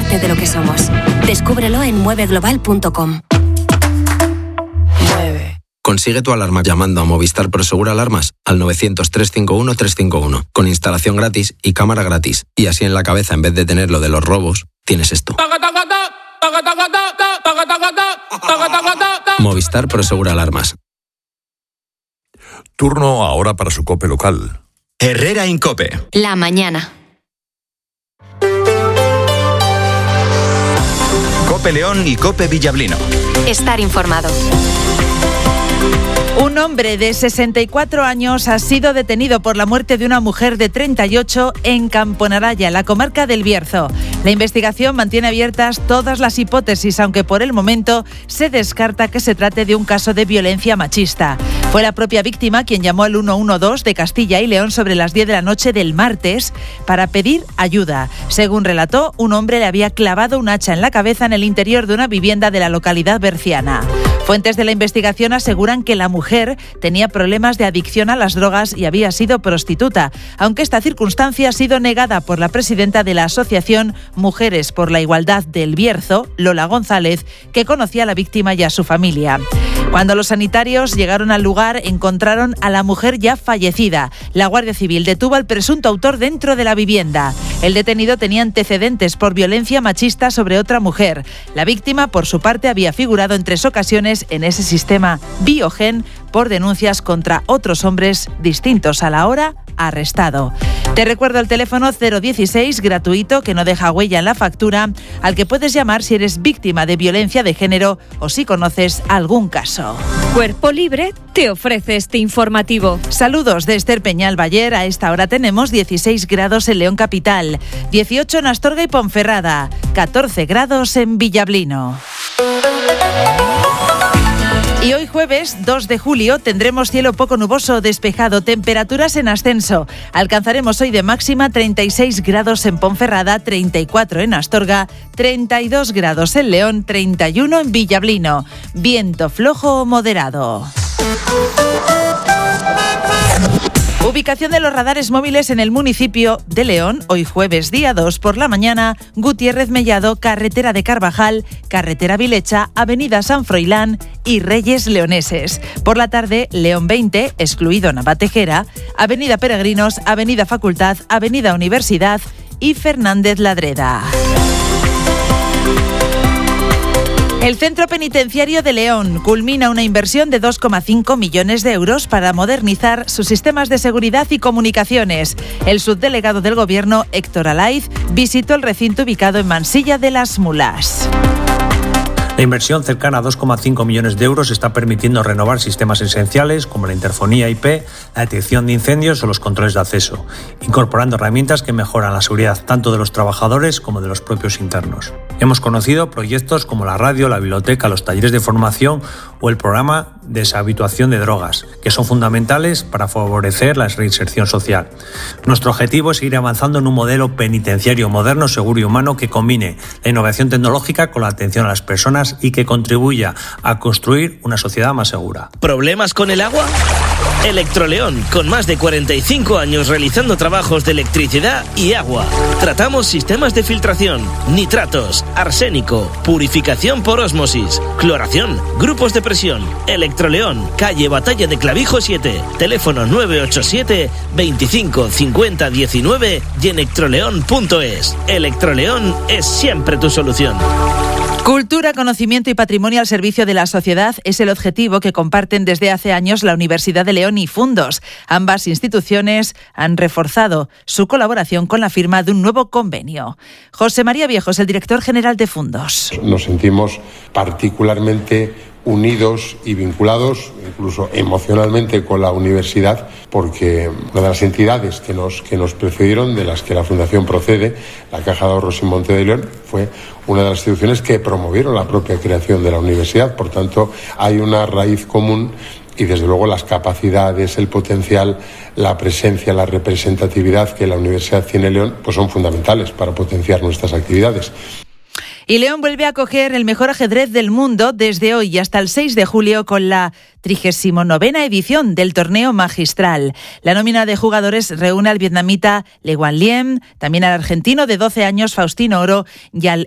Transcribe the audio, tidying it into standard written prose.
parte de lo que somos. Descúbrelo en mueveglobal.com. Consigue tu alarma llamando a Movistar Prosegur Alarmas al 900-351-351, con instalación gratis y cámara gratis. Y así en la cabeza, en vez de tener lo de los robos, tienes esto. Movistar Prosegur Alarmas. Turno ahora para su COPE local. Herrera Incope. La mañana. COPE León y COPE Villablino. Estar informado. Un hombre de 64 años ha sido detenido por la muerte de una mujer de 38 en Camponaraya, la comarca del Bierzo. La investigación mantiene abiertas todas las hipótesis, aunque por el momento se descarta que se trate de un caso de violencia machista. Fue la propia víctima quien llamó al 112 de Castilla y León sobre las 10 de la noche del martes para pedir ayuda. Según relató, un hombre le había clavado un hacha en la cabeza en el interior de una vivienda de la localidad berciana. Fuentes de la investigación aseguran que la mujer tenía problemas de adicción a las drogas y había sido prostituta, aunque esta circunstancia ha sido negada por la presidenta de la Asociación Mujeres por la Igualdad del Bierzo, Lola González, que conocía a la víctima y a su familia. Cuando los sanitarios llegaron al lugar, encontraron a la mujer ya fallecida. La Guardia Civil detuvo al presunto autor dentro de la vivienda. El detenido tenía antecedentes por violencia machista sobre otra mujer. La víctima, por su parte, había figurado en 3 ocasiones en ese sistema Biogen por denuncias contra otros hombres distintos. A la hora, arrestado. Te recuerdo el teléfono 016 gratuito que no deja huella en la factura, al que puedes llamar si eres víctima de violencia de género o si conoces algún caso. Cuerpo Libre te ofrece este informativo. Saludos de Esther Peñal Bayer. A esta hora tenemos 16 grados en León Capital, 18 en Astorga y Ponferrada, 14 grados en Villablino. Y hoy jueves 2 de julio tendremos cielo poco nuboso, despejado, temperaturas en ascenso. Alcanzaremos hoy de máxima 36 grados en Ponferrada, 34 en Astorga, 32 grados en León, 31 en Villablino. Viento flojo o moderado. Ubicación de los radares móviles en el municipio de León, hoy jueves día 2 por la mañana, Gutiérrez Mellado, Carretera de Carvajal, Carretera Vilecha, Avenida San Froilán y Reyes Leoneses. Por la tarde, León 20, excluido Navatejera, Avenida Peregrinos, Avenida Facultad, Avenida Universidad y Fernández Ladreda. El Centro Penitenciario de León culmina una inversión de 2,5 millones de euros para modernizar sus sistemas de seguridad y comunicaciones. El subdelegado del Gobierno, Héctor Alaiz, visitó el recinto ubicado en Mansilla de las Mulas. La inversión cercana a 2,5 millones de euros está permitiendo renovar sistemas esenciales como la interfonía IP, la detección de incendios o los controles de acceso, incorporando herramientas que mejoran la seguridad tanto de los trabajadores como de los propios internos. Hemos conocido proyectos como la radio, la biblioteca, los talleres de formación o el programa de deshabituación de drogas, que son fundamentales para favorecer la reinserción social. Nuestro objetivo es seguir avanzando en un modelo penitenciario moderno, seguro y humano que combine la innovación tecnológica con la atención a las personas y que contribuya a construir una sociedad más segura. ¿Problemas con el agua? Electroleón, con más de 45 años realizando trabajos de electricidad y agua. Tratamos sistemas de filtración, nitratos, arsénico, purificación por ósmosis, cloración, grupos de presión. Electroleón, calle Batalla de Clavijo 7, teléfono 987 25 50 19 y electroleón.es. Electroleón es siempre tu solución. Cultura, conocimiento y patrimonio al servicio de la sociedad es el objetivo que comparten desde hace años la Universidad de León y Fundos. Ambas instituciones han reforzado su colaboración con la firma de un nuevo convenio. José María Viejos, el director general de Fundos. Nos sentimos particularmente unidos y vinculados, incluso emocionalmente, con la universidad, porque una de las entidades que nos precedieron, de las que la Fundación procede, la Caja de Ahorros y Monte de León, fue una de las instituciones que promovieron la propia creación de la universidad. Por tanto, hay una raíz común y, desde luego, las capacidades, el potencial, la presencia, la representatividad que la universidad tiene en León, pues son fundamentales para potenciar nuestras actividades. Y León vuelve a acoger el mejor ajedrez del mundo desde hoy y hasta el 6 de julio con la 39ª edición del torneo magistral. La nómina de jugadores reúne al vietnamita Le Guan Liem, también al argentino de 12 años Faustino Oro y al